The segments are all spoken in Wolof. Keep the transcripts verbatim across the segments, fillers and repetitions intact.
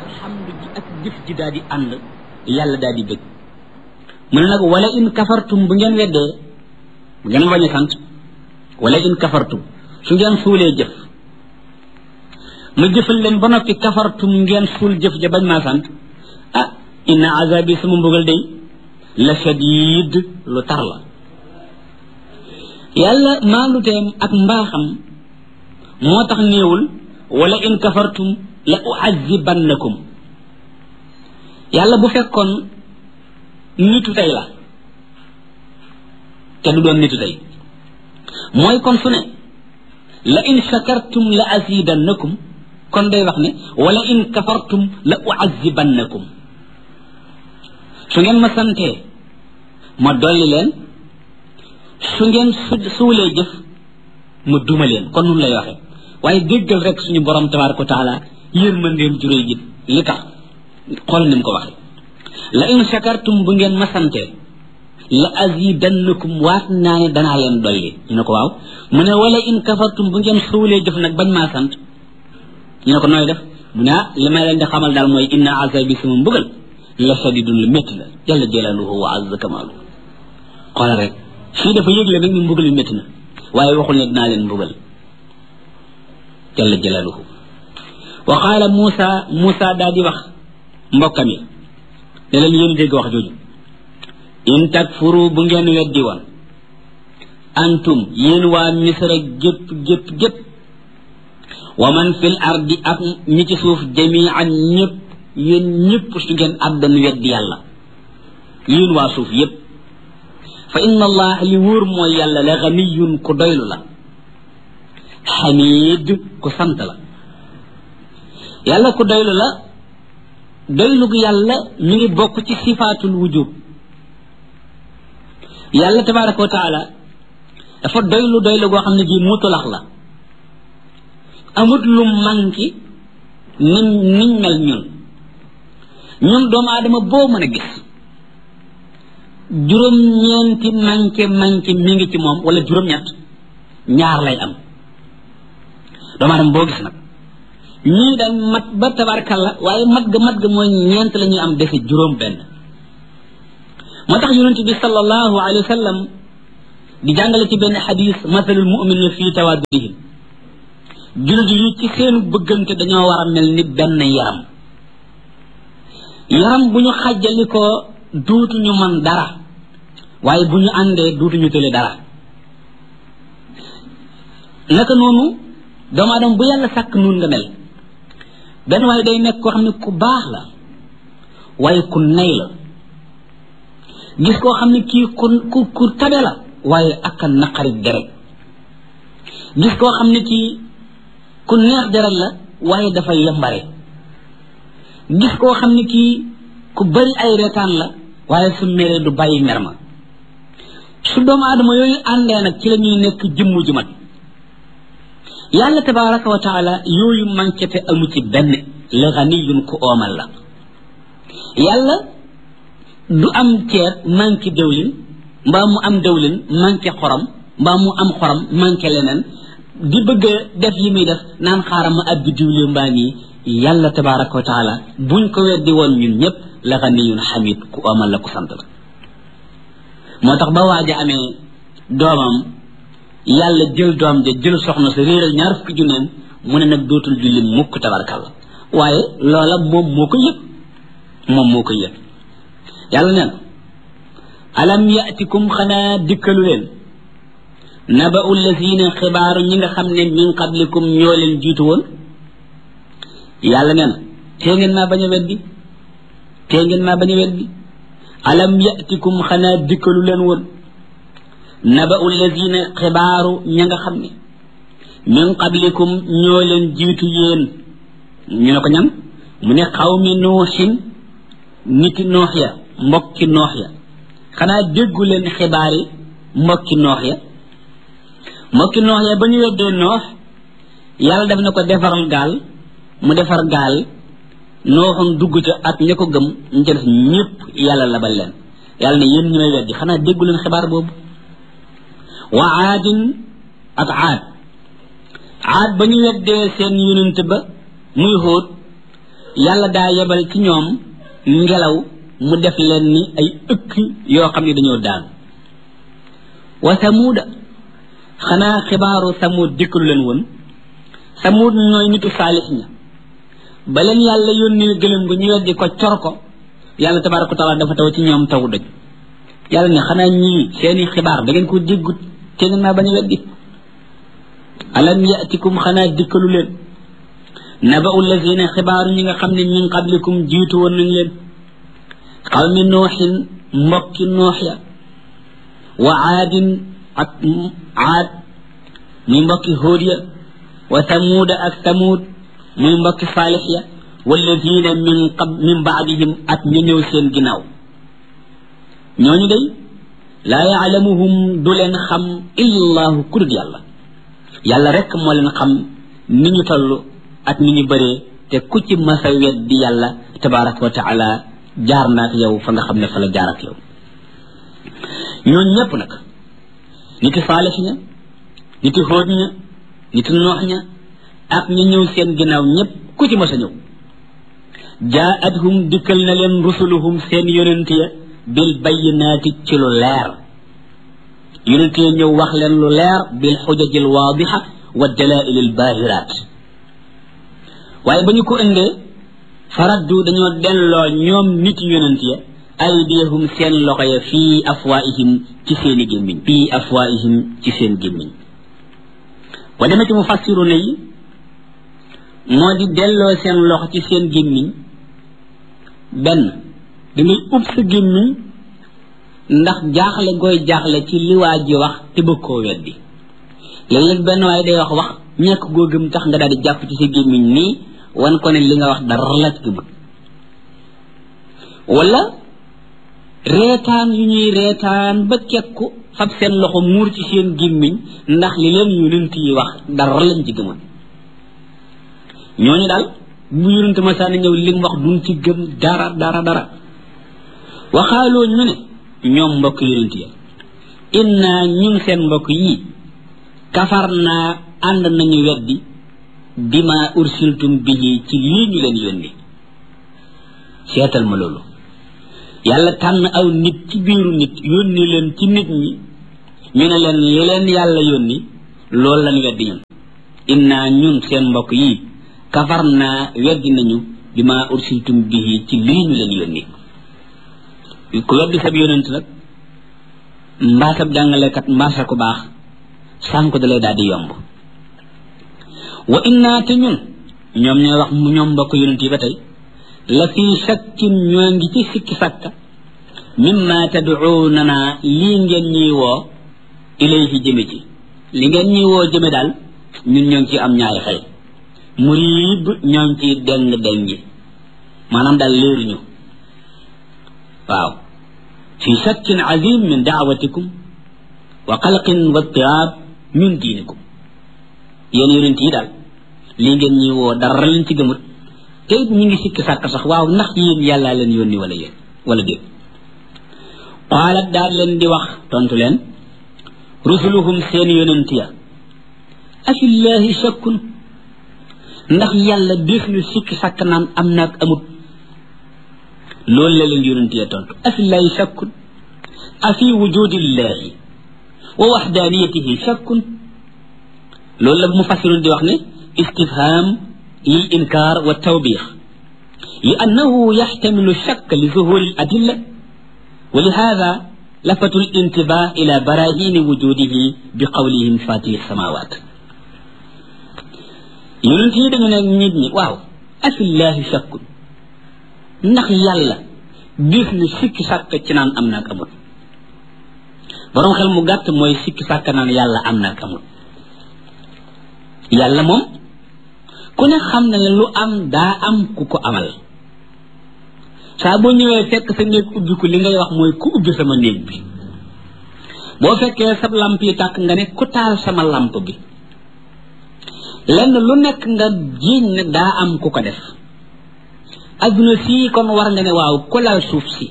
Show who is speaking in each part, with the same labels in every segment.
Speaker 1: xamdu ji ak jëf ji daal di ànd yàlla daal di bëgg mu ne nag wala in kafartum bu ngeen weddee bu ngeen bañ a sant wala in kafartum su ngeen suulee jëf ma jëfal leen ba noppi kafartum ngeen suul jëf ja bañ maa sant ah inna azabi sama mbugal day la shadid lu tar la yàlla maaluteem ak mbaaxam moo tax néewul wala in kafartum la uazibannakum yàlla bu fekkoon nitu tey la te du doon nitu tey mooy kon su ne la in shakartum la azidannakum kon day wax ne wala in kafartum la uazibannakum su ngeen ma santee ma dolli leen su ngeen su suulee jëf ma duma leen kon nun lay waxe waaye déggal rek suñu borom tabaraka wa taala yërmandeem juróy ji li tax xool ni mu ko waxe la in shakartum bu ngeen ma santee la azidannakum waat naa ne danaa leen dolli ñu ne ko waaw mu ne wala in kafartum bu ngeen suulee jëf nag bañ maa sant ñu ne ko nooy def mu ne ah li may leen di xamal daal mooy inna azabi sama mbugal la shadidun lu métti la jalla jalaluhu wa azza kamalu xoolal rek fii dafa yëgle nag ni mbugal yu métti na waaye waxul ne dinaa leen mbugal jalla jalaluhu wa qaala Muusa Muusa daal di wax mbokkam yi ne leen yéen dégg wax jooju in takfuru bu ngeen weddi woon antum yéen waa misra gépp gépp gépp wa man fil ardi ak ñi ci suuf jamian ñëpp yéen ñëpp su ngeen àddan weddi yàlla yéen waa suuf yëpp fa inna allah li wóor mooy yàlla la ganiyun ku doylu la xamid ku sant la yàlla ku doylu la doylu gu yàlla mi ngi bokk ci sifaatul wujub yàlla tabaraka wa taala dafa doylu doylu goo xam ne bii mutulax la amut lu manki niñ niñ mel ñun ñun doomu aadama boo mën a gis juróom-ñeenti manqué manqué mi ngi ci moom wala juróom-ñett ñaar lay am doomu aadama boo gis nag ñii dañ mat ba tabarkalla waaye mat ga mat ga mooy ñeent la ñuy am defe juróom benn moo tax yonent bi sallallahu alayhi wa sallam di jàngale ci benn xadis mathalul mu'minina fii tawaddihim jullit yi ci seen bëggante dañoo war a mel ni benn yaram yaram bu ñu xàjjali ko duutuñu man dara waaye bu ñu àndee duutuñu tële dara naka noonu doomu aadama bu yàlla sàkk noonu nga mel benn waaye day nekk koo xam ne ku baax la waaye ku nay la gis koo xam ne kii ku ku ku tabe la waaye ak a naqarit deret gis koo xam ne kii ku neex deret la waaye dafa yambare gis koo xam ne kii ku bari ay retaan la waaye su meree du bàyyi mer ma su doomu aadama yooyu àndee nag ci la ñuy nekk jëmm ju mat yàlla tabaraka wa taala yooyu manqué te amu ci benn la ganiyun ku oomal la yàlla du am ceeb manqué dawlin mbaa mu am dawlin manqué xorom mbaa mu am xorom manqué leneen di bëgg a def yi muy def naan xaaral ma abbi diwle mbaa nii yàlla tabaraka wa taala buñ ko weddi woon ñun ñëpp la ganiyun xamid ku oomal la ku sant la moo tax ba waaja amee doomam yàlla jël doom ja jël soxna sa réeral ñaar fukki junneem mu ne nag dootul julli mukk tabarakalla waaye loola moom moo ko yëg moom moo ko yëg yàlla neen alam yatikum xanaa dikkalu leen naba'u lazina xibaaru ñi nga xam ne min qablikum ñoo leen jiitu woon yàlla neen tee ngeen maa bañ a weddi tee ngeen maa bañ a weddi alam yatikum xanaa dikkalu leen woon naba'u lazina xibaaru ña nga xam ne min qablikum ñoo leen jiitu yéen ñu ne ko ñan mu ne xawmi nuuxin niti noox ya mbokki noox ya xanaa déggu leen xibaar yi mbokki noox ya mbokki noox ya ba ñu weddee noox yàlla def na ko defaral gaal mu defar gaal nooxam dugg ca ak ña ko gëm ñu ca def ñëpp yàlla labal leen yàlla ne yéen ñu may weddi xanaa déggu leen xibaar boobu wa aadin ak aad aad ba ñu weddee seen yonent ba muy Hóot yàlla daa yebal ci ñoom ngelaw mu def leen ni ay ëkk yoo xam ne dañoo daan wa samuuda xanaa xibaaru samuud dikkalu leen woon samuud ñooy nitu saalix ña ba leen yàlla yónnee gëlëm gu ñu weddi ko cor ko yàlla tabaaraka wa taala dafa taw ci ñoom taw doj yàlla ne xanaa ñii seeni xibaar da ngeen ko déggut te ngeen naa bañ a weddi alam yatikum xanaa dikkalu leen naba'u lazina xibaaru ñi nga xam ne min qablikum jiitu woon nañ leen qawmi nooxin mbokki noox ya wa aadin ak aad muy mbokki hóod ya wa samuuda ak samuud muy mbokki saalix ya wallazina min qab min baadihim ak ñu ñëw seen ginnaaw ñooñu day laa yaalamuhum du leen xam illallahu ku dul yàlla yàlla rek moo leen xam ni ñu toll ak ni ñu bëree te ku ci masa weddi yàlla tabaraka wa taala jaar naak yow fa nga xam ne fa la jaar ak yow ñooñu ñëpp nag niti saalix ña niti hóod ña niti noox ña ak ñu ñëw seen ginnaaw ñëpp ku ci masa ñëw jaa'athum dikkal na leen rusuluhum seen yonent ya bil bayyinaati ci lu leer yonent ya ñëw wax leen lu leer bil xujajil waadixa wa dalaa'ilil baahiraat waaye ba ñu ko indee faraddu dañoo delloo ñoom nit yonent ya aydiyahum seen loxo ya fii afwaihim ci seeni gémmiñ fii afwaihim ci seen gémmiñ wa demee ci mufassiruna yi moo di delloo seen loxo ci seen gémmiñ benn da ngay ub sa gémmiñ ndax jaaxle gooy jaaxle ci li waa ji wax te bëgg koo weddi léeg-léeg benn waaye day wax wax ñekk goo gëm tax nga daal di jàpp ci sa gémmiñ nii wan ko ne li nga wax dara la ci gëmut wala reetaan yu ñuy reetaan ba kekku fab seen loxo muur ci seen gémmiñ ndax li leen yonent yi wax dara lañ ci gëmut ñooñu daal bu yonent ma saa ñëw li mu wax duñ ci gëm dara dara dara waxaaloo ñu ne ñoom mbokk yonent ya inna ñun seen mbokk yi kafar naa ànd nañu weddi bima ursiltum bihi ci lii ñu leen yónni seetal ma loolu yàlla tànn aw nit ci biiru nit yónni leen ci nit ñi ñu ne leen li leen yàlla yónni loolu lañ weddi ñun inna ñun seen mbokk yi kafar naa weddi nañu bima ursiltum bihi ci lii ñu leen yónni ku weddi sab yonent nag mbaa sab jàngalekat mbaa sa ko baax sànk da lay daal di yomb wa inna te ñun ñoom ñooy wax ñoom mbokk yonent yi ba tey la fii shakkin ñoo ngi ci sikki sàkka mimma tad'uunana lii ngeen ñuy woo ilayhi jëme ci li ngeen ñuy woo jëme daal ñun ñoo ngi ci am ñaari xel muriib ñoo ngi ci deng dengi maanaam daal léeruñu waaw fi shakkin azim min daawatikum wa qalqin wa tirab min diinikum yéen yonent yi daal lii ngeen ñuy woo dara leen ci gëmut te it ñu ngi sikki sàkk sax waaw ndax yéen yàllaa leen yónni wala yéen wala déet qaalat daal leen di wax tontu leen rusuluhum seen yonent ya afillahi shakkun ndax yàlla def ñu sikki sàkk naan am naag amut loolu la leen yonent ya tontu afillahi shakkun afi wujudillahi wa waxdaaniyatihi shakkun loolu la mufassirun di wax ne istifham lil inkar wa tawbix li annahu yaxtamilu shakk li zuhuri al adilla wa li hada lafatu al intibah ila barahini wujudihi bi qawlihim fatih samawat yonent yi dañu ne nit ñi waaw afillahi shakkun ndax yàlla def na sikki sàkk ci naan am naak amul borom xel mu gàtt mooy sikki sàkk naan yàlla am naak amul yàlla moom ku ne xam na ne lu am daa am ku ko amal saa boo ñëwee fekk sa néeg ubbi ko li ngay wax mooy ku ubbi sama néeg bi boo fekkee sa lamp yi tàkk nga ne ku taal sama lamp bi lenn lu nekk nga jiiñ ne daa am ku ko def adduna sii kon war nga ne waaw ku lal suuf si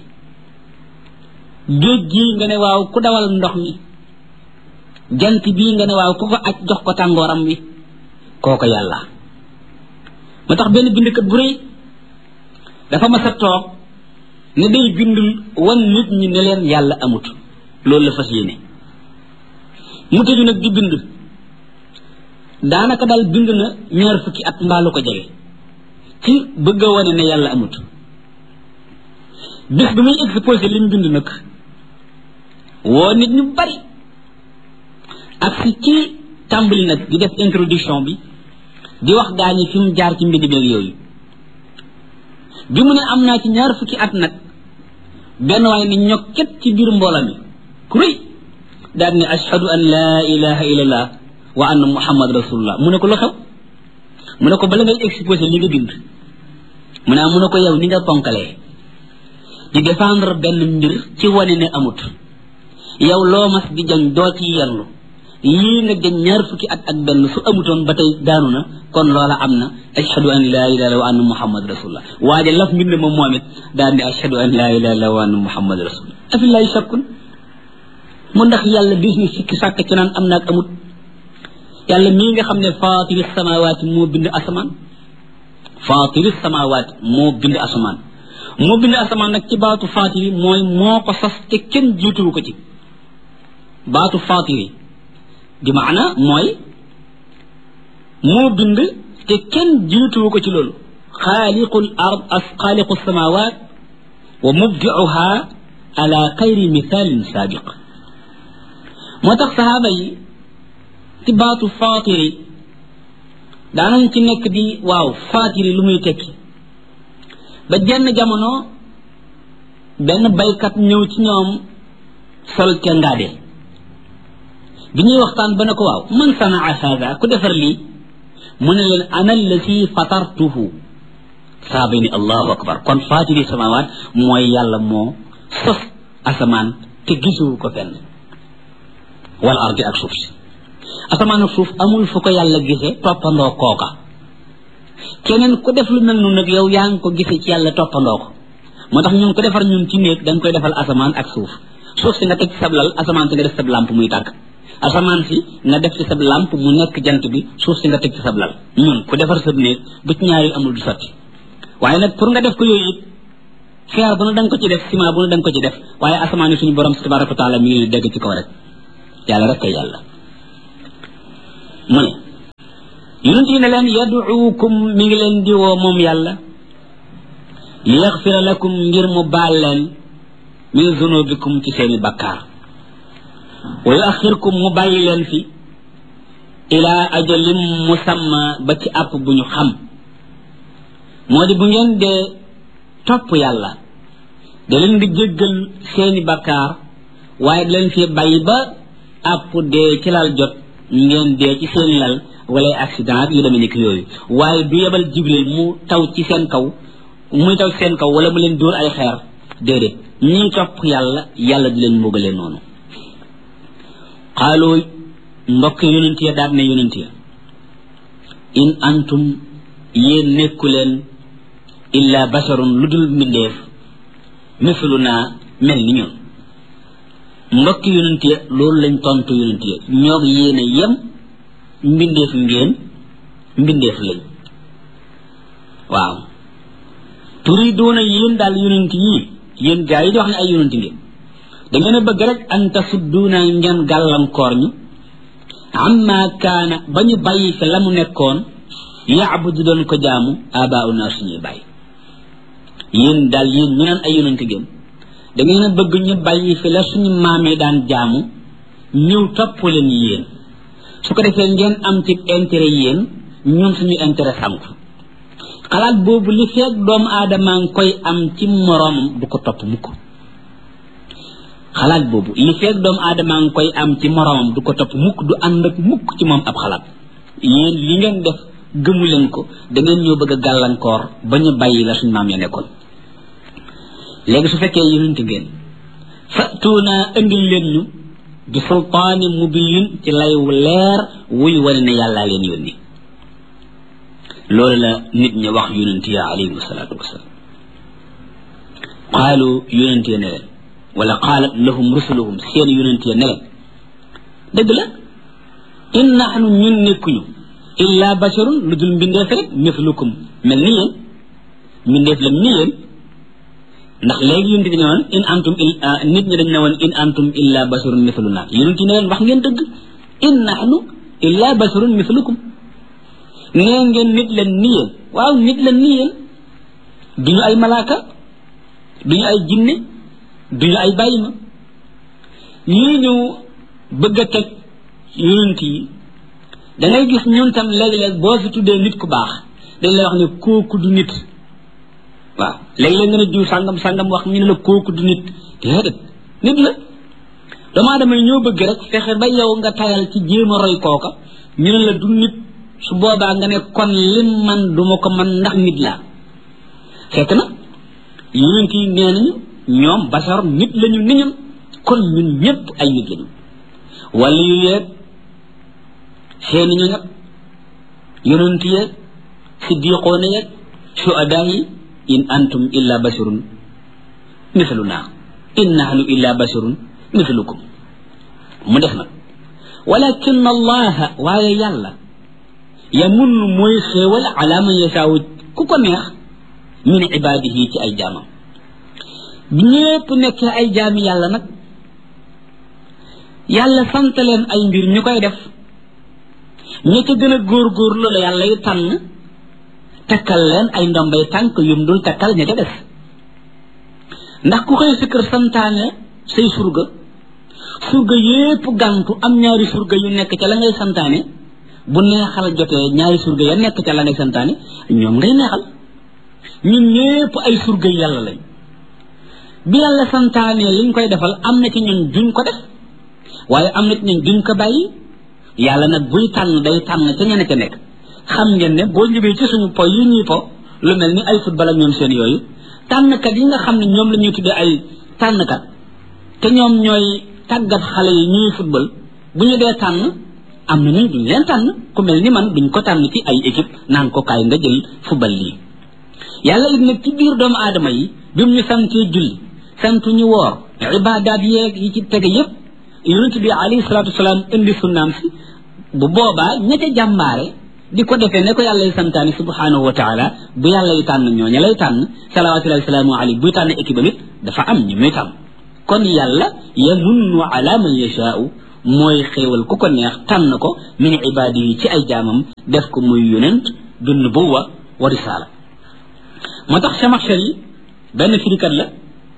Speaker 1: géej gii nga ne waaw ku dawal ndox mi jant bii nga ne waaw ku ko aj jox ko tàngooram wi kooko yàlla moo tax benn bindkat bu rëy dafa mas a toog ne day bindul wan nit ñi ne leen yàlla amut loolu la fas yéene mu tëju nag di bind daanaka daal bind na ñaar fukki at mbaalu ko jege ci bëgg a wane ne yàlla amut bis bi muy exposé li mu bind nag woo nit ñu bari ak si ci tàmbali nag di def introduction bi di wax gaa ñi fi mu jaar ci mbind beeg yooyu bi mu ne am naa ci ñaar fukki at nag benn waaye ni ñokket ci biir mbooloo mi ku rëy daal ne ashhadu an laa ilaha illallah wa anna muhammad rasulullah mu ne ko lu xew mu ne ko bala ngay exposé li nga bind mu ne mu ne ko yow ni nga ponkalee di défendre benn mbir ci wane ne amut yow loo mas di jañ doo ci yenlu lii nga jañ ñaar fukki at ak benn su amutoon ba tey daanu na kon loola am na ashhadu an laa ilaha illallah wa anna muhammad rasulullah waaye laf mbind ma moom it daal di ashhadu an laa ilaha illallah wa anna muhammad rasulullah afillahi shakkun mu ndax yàlla bis ni sikki sàkk ci naan am naag amut yàlla mii nga xam ne faatiri samawaati moo bind asamaan faatiri samawaati moo bind asamaan moo bind asamaan nag ci baatu faatiri mooy moo ko sas te kenn jiituwu ko ci baatu faatiri bi maana mooy moo bind te kenn jiituwu ko ci loolu xaaliqul ard as xaaliqu samawaat wa mubdiuha ala xayri mithaalin saabiq moo tax sahaaba yi ci baatu faatiri daanañ ci nekk di waaw faatiri lu muy tekki ba jenn jamono benn baykat ñëw ci ñoom sol ca ngaade bi ñuy waxtaan ba ne ko waaw man sanaa hada ku defar lii mu ne leen ana allati fatartuhu saaba ni allahu akbar kon faatiri samawaat mooy yàlla moo sos asamaan te gisuwu ko fenn wal ardi ak suuf si asamaan ak suuf amul fu ko yàlla gisee toppandoo kooka keneen ku def lu mel noonu nag yow yaa ngi ko gisee ci yàlla toppandoo ko moo tax ñun ko defar ñun ci néeg dañ koy defal asamaan ak suuf suuf si nga teg ci sab lal asamaan si nga def sab lamp muy tàkk asamaan si nga def ci sab lamp mu nekk jant bi suuf si nga teg ci sab lal ñun ku defar sab néeg bu ci ñaari amul du sotti waaye nag pour nga def ko yooyu it xeer bu ne da nga ko ci def ciment bu ne da nga ko ci def waaye asamaan yi suñu borom si tabaraka wa taala mi ngi dégg ci kaw rek yàlla rek koy yàlla mu ne yonent yi ne leen yaduukum mi ngi leen di woo moom yàlla li yaxfira lakum ngir mu baal leen min zunubikum ci seeni bakkaar wa yuaxirkum mu bàyyi leen fi ila ajalim musamma ba ci àpp bu ñu xam moo di bu ngeen dee topp yàlla da leen di jéggal seeni bakkaar waaye da leen fi bàyyi ba àpp dee ci lal jot ngeen dee ci seen lal wala accident ak yu demee nekk yooyu waaye du yebal jibril mu taw ci seen kaw muy taw ci seen kaw wala mu leen dóor ay xeer déedéet ñii topp yàlla yàlla di leen mbugalee noonu xaaloo mbokk yonent ya daal ne yonent ya in antum yéen nekku leen illa basharun lu dul mbindeef mislu naa mel ni ñun mbokk yonent ya loolu lañ tontu yonent ya ñoog yéene yem mbindeef ngeen mbindeef lañ waaw turiduuna yéen daal yonent yii yéen gaa yi di wax ne ay yonent ngeen da ngeen a bëgg rek an tasudduuna ngeen gàllankoor ñu amma kaana ba ñu bàyyi fi la mu nekkoon yaabudu doon ko jaamu abauna suñuy bàyyi yéen daal yéen ñu naan ay yonent ngeen da ngeen a bëgg ñu bàyyi fi la suñu maamee daan jaamu ñëw topp leen yéen su ko defee ngeen am ci intérêt yéen ñun suñu intérêt sànku xalaat boobu li feeg doomu aadama ngi koy am ci moroomam du ko topp mukk xalaat boobu li feeg doomu aadama ngi koy am ci moroomam du ko topp mukk du ànd ak mukk ci moom ab xalaat yéen li ngeen def gëmu leen ko da ngeen ñoo bëgg a gàllankoor ba ñu bàyyi la suñu maam ya nekkoon léegi su fekkee yonent ngeen fatuuna indil leen ñu bi sultaani mubiin ci lay wu leer wuy wane ne yàllaa leen yónni loolu la nit ñi wax yonent ya alayhi salaatu wasalaam qaalu yonent ya ne leen wala qaalat lahum rusuluhum seen yonent ya ne leen dëgg la in naxnu ñun nekkuñu illa basharun lu dul mbindeef rek mislukum mel ni yéen mbindeef la ni yéen ndax léegi yonent bi ne woon in antum nit ñi dañ ne woon in antum illa basharun mithluna yonent ne leen wax ngeen dëgg in nahnu illa basharun mithlukum nee ngeen nit la ni yéen waaw nit la ni yéen duñu ay malaaka duñu ay jinne duñu ay bàyyima yii ñu bëgg a teg yonent yi da ngay gis ñun tam léeg-léeg boo fi tuddee nit ku baax dañ lay wax ne kooku du nit waaw léeg-léeg nga ne diw sàngam sàngam wax ñu ne la kooku du nit déedéet nit la doomu aadama yi ñoo bëgg rek fexe ba yow nga tayal ci jéem a roy kooka ñu ne la du nit su boobaa nga ne kon lim man duma ko man ndax nit laa fekk na yonent yi nee nañu ñoom basar nit lañu ni ñun kon ñun ñëpp ay nit lañu wala yu yeeg seeni ñu ñëpp yonent yeeg siddiqoona yeeg shuhadaa yi in antum illa basharun mithluna in nahnu illa basharun mithlukum mu def nag walakin allaha waaye yàlla yamunnu mooy xéewal ala man yashaawu ku ko neex min ibaadihi ci ay jaamam bi ñépp nekkee ay jaami yàlla nag yàlla sant leen ay mbir ñu koy def ña ca gën a góorgóorlu la yàlla yu tànn takkal leen ay ndombay tànk yum dul takkal ña ca def ndax ku xëy si kër santaane say surga surga yépp gàntu am ñaari surga yu nekk ca la ngay santaane bu neexal jotee ñaari surga ya nekk ca la ngay santaane ñoom ngay neexal ñun ñépp ay surga yàlla lañ bi yàlla santaane liñ koy defal am na ci ñun duñ ko def waaye am na ci ñun duñ ko bàyyi yàlla nag buy tànn day tànn ca ñene ca nekk xam ngeen ne boo ñëwee ci suñu po yi ñuy po lu mel ni ay football ak ñoom seen yooyu tànnkat yi nga xam ne ñoom la ñuy tuddee ay tànnkat te ñoom ñooy tàggat xale yi ñuy football bu ñu dee tànn am na ñu duñ leen tànn ku mel ni man duñ ko tànn ci ay équipe naan ko kaay nga jël football lii yàlla it nag ci biir doomu aadama yi bi mu ñu santee julli santu ñu woor ibaadaat yeeg yi ci tege yépp yonent bi alayhi salaatu wasalaam indi sunnaam si bu boobaa ña ca jàmbaare di ko defee ne ko yàlla y santaani subhanahu wa taala bu yàlla y tànn ñoo ña lay tànn salawatullahi wasalaamu alayhi buy tànn équipe amit dafa am ñu muy tànn kon yàlla yamunnu ala man yashaau mooy xéewal ku ko neex tànn ko min ibaadi yi ci ay jaamam def ko muy yonent bi nubuwa wa risaala moo tax Chamaxchari yi benn firikat la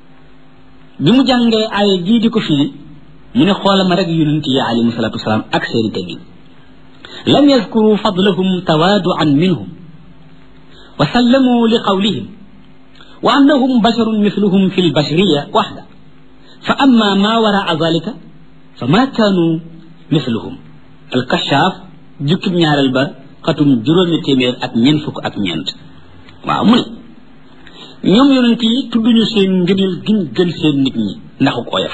Speaker 1: bi mu jàngee aaya jii di ko firi mu ne xoola ma rek yonent yi alayhi salatu wasalaam ak seeni teggin lam yazkuru fadlahum tawaaduan minhum wa sallamu li qawlihim wa annahum basharun mithluhum fi lbashariya waxda fa amma ma waraa dalika fa ma kaanu mithluhum alkashaaf jukkib ñaareel ba xatum juróomi téeméer ak ñeent fukk ak ñeent waaw mu ne ñoom yonent yi tudduñu seen ngëneel giñ gën seen nit ñi ndaxuk oyof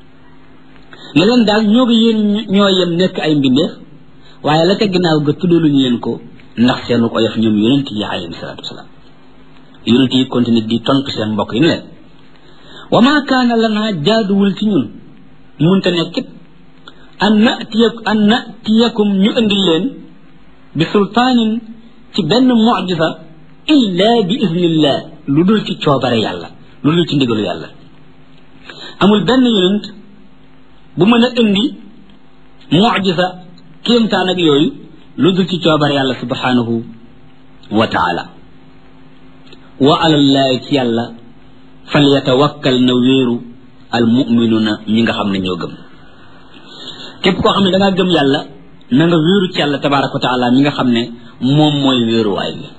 Speaker 1: ne leen daal ñoo ko yéen ñoo yem nekk ay mbindeef waaye la ca ginnaaw ga tuddaluñu leen ko ndax seenu oyof ñoom yonent yi alayhi salaatu wasalaam yonent yi continue di tontu seen mbokk yi ne leen wa maa kaana lanaa jaaduwul ci ñun munte nekkit an natiyak an natiyakum ñu indil leen bi sultaanin ci benn mucjisa illa bi iznillah lu dul ci coobare yàlla lu dul ci ndigalu yàlla amul benn yonent bu mën a indi mucjisa kéemtaan ak yooyu lu dul ci coobare yàlla subhanahu wa taala wa alallahi ci yàlla fal yatawakkal na wéeru al muminuna ñi nga xam ne ñoo gëm képp koo xam ne da ngaa gëm yàlla na nga wéeru ci yàlla tabaraka wa taala mi nga xam ne moom mooy wéeruwaay bi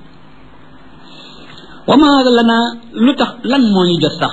Speaker 1: wa ma lana lu tax lan moo ñu jot sax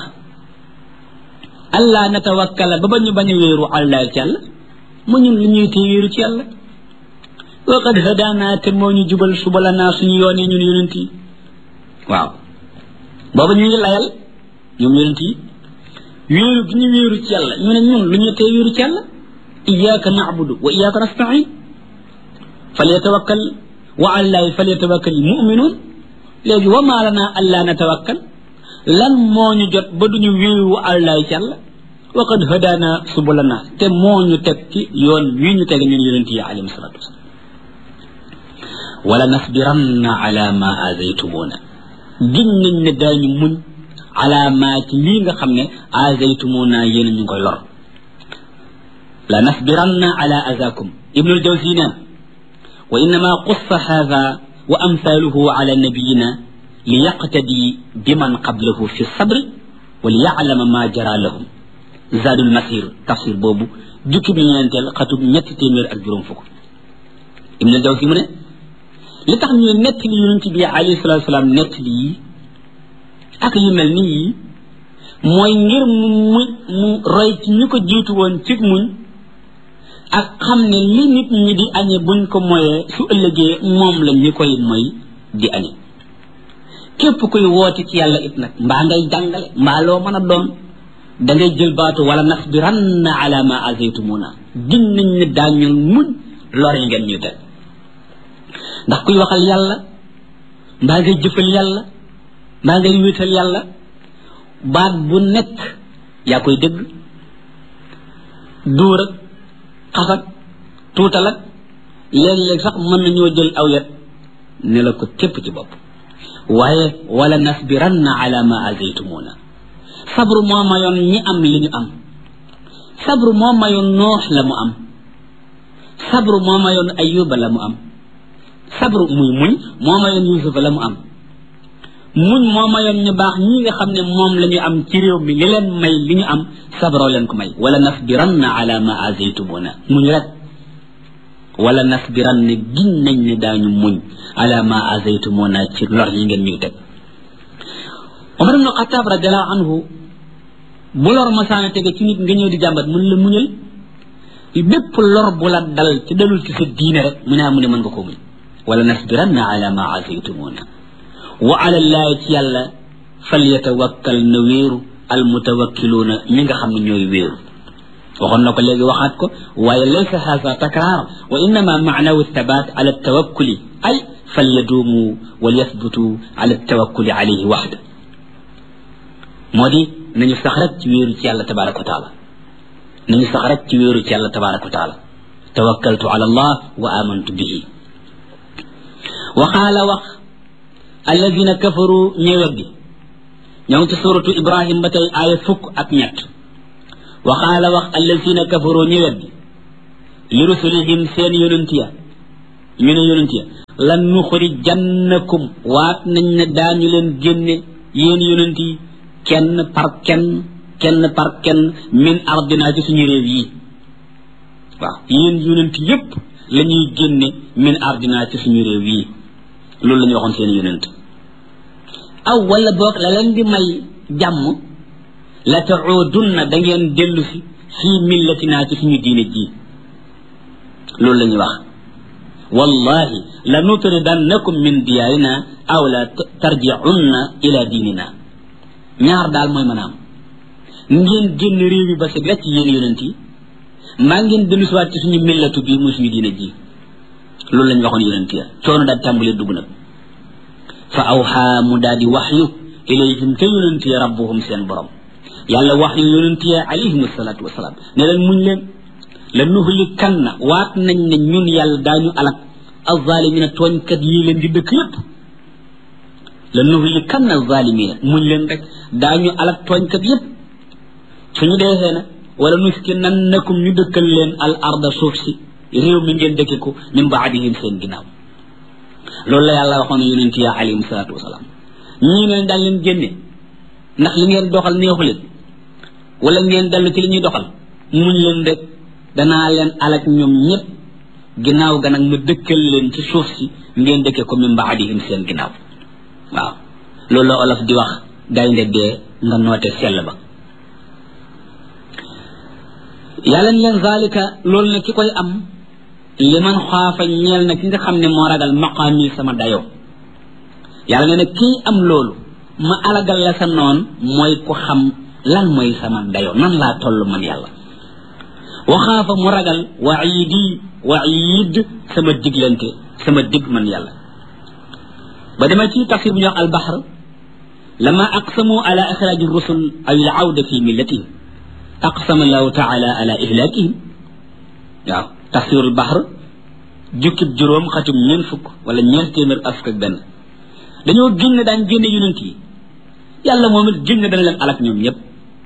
Speaker 1: allah natawakkala ba ba ñu bañ a wéeru àllahi ci yàlla mu ñun lu ñuy tee wéeru ci yàlla wa qad hadaana te moo ñu jubal subalanaa suñu yoon yi ñun yonent yi waaw booba ñu ngi layal ñoom yonent yi wéeru gi ñu wéeru ci yàlla ñu ne ñun lu ñuy tee wéeru ci yàlla iyyaka na'budu wa iyyaka nasta'in falyatawakkal wa àllahi falyatawakkal mu'minun léegi wa maa lanaa allaa natawakkal lan moo ñu jot ba duñu wéeru àllahi ci yàlla wa qad hadaana subalanaa te moo ñu teg ci yoon wii ñu teg ñun yonent yi alayhi salaatu wasalaam wala nasbiranna ala ma azaytumuna giñ nañ ne daañu muñ ala ma ci lii nga xam ne azaytumuna yéen ñu koy lor la nasbiranna ala azakum ibnul jawzi neen wa innama qussa hadha wa amthaluhu ala nabiyina li yaqtadi biman qablahu fi sabri wa li ya'lama ma jara lahum zadul masir tafsir boobu jukki bi ñeenteel xatub ñetti téeméer ak juróom fukk ibnul jawzi mu ne li tax ñu nett li yonent bi alayhi salatu wasalaam nett li ak yu mel nii mooy ngir mu mu mu roy ci ñu ko jiitu woon ci muñ ak xam ne li nit ñi di añe buñ ko moyee su ëllëgee moom la ñu koy moy di añe képp kuy woote ci yàlla it nag mbaa ngay jàngale mbaa loo mën a doon da ngay jël baatu wala nasbiranna ala ma azaytumuna gin nañ ne daañu muñ lor yi ngeen ñu teg ndax kuy waxal yàlla mbaa ngay jëfal yàlla mbaa ngay wéetal yàlla baat bu nekk yaa koy dégg duur ak xasag tuutal ak léeg-léeg sax mën nañoo jël aw yet ne la ko tépp ci bopp waaye wala nasbiranna ala ma azaytumuna sabru moo mayoon ñi am li ñu am sabru moo mayoon noox la mu am sabru moo mayoon ayuba la mu am sabru muy muñ moo mayoon yusufa la mu am muñ moo mayoon ñu baax ñi nga xam ne moom la ñu am ci réew mi li leen may li ñu am sabroo leen ko may wala nasbiranna ala ma azaytumuna muñ rek wala nasbiranna giñ nañ ne daañu muñ ala ma azaytumuna ci lor yi ngeen ñuy teg Umar ibn Khattab radiallahu anhu bu lor masaana tege ci nit nga ñëw di jàmbat mun la muñal bépp lor bu la dal ci dalul ci sa diine rek mu ne mu ne mën nga ko muñ wala nasbiranna ala ma azaytumuna wa ala llahi ci yàlla falyatawakkal na wéeru almutawakkiluuna ñi nga xam ne ñooy wéeru waxoon na ko léegi waxaat ko waaye laysa haza takraar wa innama maanawu thabat ala tawakkuli ay falyaduumu wal yathbutu ala tawakkuli alayhi waxda moo di nañu sax rek ci wéeru ci yàlla tabaraka wa taala nañu sax rek ci wéeru ci yàlla tabaraka wa taala tawakkaltu ala allah wa amantu bihi wa qaala wax alladina kafaru ñi weddi ñoo ngi ci suratu ibrahim ba tey aaya fukk ak ñett wa qaala wax alladina kafaru ñi weddi li rusulihim seen yonent ya ñu ne yonent ya lan nuxrijannakum waat nañ ne daañu leen génne yéen yonent yi kenn par kenn kenn par kenn min ardina ci suñu réew yi waaw yéen yonent yépp la ñuy génne min ardina ci suñu réew yi loolu la ñu waxoon seen yonent aw wala boog la leen di may jàmm la taudunna da ngeen dellu si fii millatina ci suñu diine ji loolu la ñuy wax wallahi la nutridannakum min diyaarina aw la tarji'unna ila diinina ñaar daal mooy maanaam ngeen génn réew yi ba set wecc yéen yonent yi maa ngeen dellu si waat ci suñu millatu bii muy suñu diine ji loolu lañ waxoon yonent ya coono daal tàmbalee dugg nag fa awxaa mu daal di waxyu ilayhim te yonent ya rabbuhum seen borom yàlla waxyu yonent ya alayhim asalaatu wasalaam ne leen muñ leen la nuhlikanna waat nañ ne ñun yàlla daañu alak alzalimina tooñkat yi leen di dëkk yépp la nuhlikanna alzalimina muñ leen rek daañu alak tooñkat yépp suñu deexee na wala nuskinannakum ñu dëkkal leen al arda suuf si réew mi ngeen dëkke ko min baadihim seen ginnaaw loolu la yàlla waxoon yonent ya alayhim salaatu wasalaam ñii leen daal leen génne ndax li ngeen doxal neexu leen wala ngeen dallu ci li ñuy doxal muñ leen rek danaa leen alak ñoom ñëpp ginnaaw ga nag ma dëkkal leen ci suuf si ngeen dëkke ko min baadihim seen ginnaaw waaw loolu la olof di wax gaynde dee nga noote sell ba yàlla ni leen zalika loolu ne ki koy am li man xaafa ñeel na ki nga xam ne moo ragal maqaami sama dayoo yàlla ne nag kii am loolu ma alagal la sa noon mooy ku xam lan mooy sama dayoo nan laa toll man yàlla wa xaafa mu ragal waidi waid sama diglante sama dig man yàlla ba dama ci tafsir bu ñu wax al bahr lama aqsamu ala ixraaji rusul aw al awda fi millatihim aqsama allahu taala ala ihlakihim waaw tafsirul bahr jukkib juróom xatum ñeent fukk wala ñeent téeméer ak fukk ak benn dañoo génn daan génne yonent yi yàlla moom it génn dana leen alak ñoom ñëpp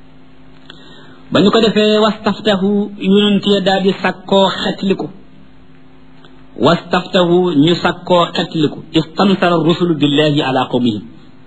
Speaker 1: ba ñu ko defee wastaftahu yonent ya daal di sakkoo xetliku wastaftahu ñu sakkoo xetliku istansara rusulu billahi ala qawmihim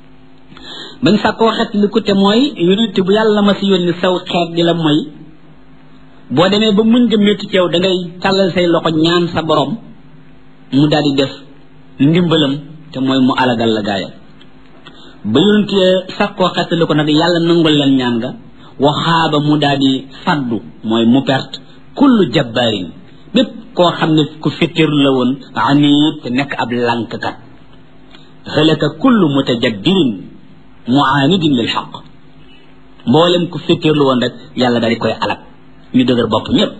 Speaker 1: bañ sakkoo xetliku te mooy yonent bu yàlla ma si yónni saw xeet di la mooy boo demee ba muñ nga métti ci yow da ngay tàllal say loxo ñaan sa borom mu daal di def ndimbalam te mooy mu alagal la gaayam ba yonent sakkoo xetliku nag yàlla nangul leen ñaan nga waxaaba mu daal di faddu mooy mu perte kullu jabbaarin bépp koo xam ne ku fittir la woon anit te nekk ab lànkkat halaka kullu mutajabbirin muanidin lil xaq mboolem ku fittir la woon rek yàlla daal di koy alak ñu dëgër bopp ñëpp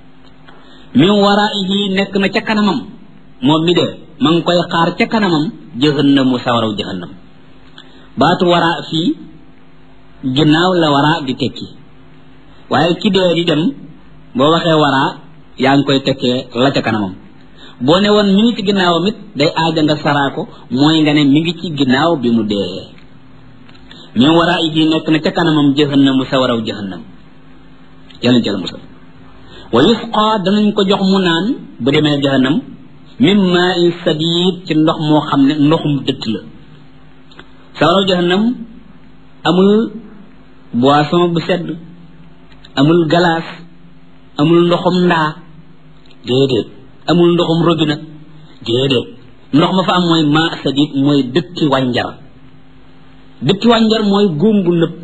Speaker 1: min waraihi nekk na ca kanamam moom mi dee ma ngi koy xaar ca kanamam jahannam mu sawaraw jahannam baatu wara fii ginnaaw la waraa di tekki waaye ki dee di dem boo waxee waraa yaa ngi koy tekkee la ca kanamam boo ne woon mi ngi ci ginnaawam it day aaja nga saraa ko mooy nga ne mi ngi ci ginnaaw bi mu dee min waraa yi nekk na ca kanamam jahannamu sawaraw jahannam yàlla jël musal wa yusqa danañ ko jox mu naan bu demee jahannam min maa'in sadiid ci ndox moo xam ne ndoxum dëtt la sawaraw jahannam amul boisson bu sedd amul glace amul ndoxum ndaa déedéet amul ndoxum robinet déedéet ndox ma fa am mooy maa sadid mooy dëkki wànjar dëkki wànjar mooy góom bu nëb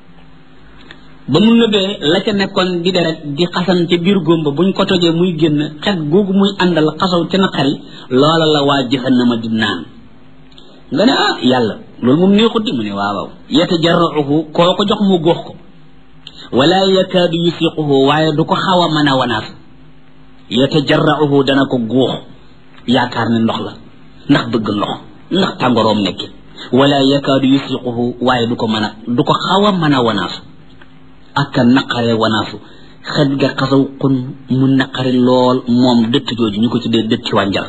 Speaker 1: ba mu nëbee la ca nekkoon di deret di xasan ca biir góom ba buñ ko tojee muy génn xet googu muy àndal xasaw ca naqari loola la waa jahannama di naan nga ne ah yàlla loolu moom neexut di mu ne waaw waaw yatajarra'uhu koo ko jox mu góox ko wala yakaadu yusiquhu waaye du ko xaw a mën a wanaas yatajarra'uhu dana ko góox yaakaar ne ndox la ndax bëgg ndox ndax tàngoroom nekk wala yakaadu yusiquhu waaye du ko mën a du ko xaw a mën a wanaasu ak a naqare wanaasu xet ga xasaw xun mu naqari lool moom dëtt jooju ñu ko tuddee dëtti wànjar